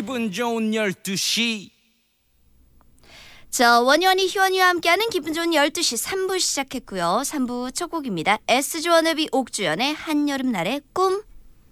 기분 좋은 12시. 자, 원효원이 희원이와 함께하는 기분 좋은 12시 3부 시작했고요. 3부 첫 곡입니다. S조원업이 옥주연의 한여름날의 꿈.